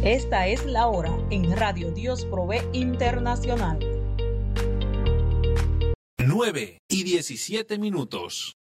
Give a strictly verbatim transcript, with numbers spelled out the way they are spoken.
Esta es la hora en Radio Dios Provee Internacional. nueve y diecisiete minutos.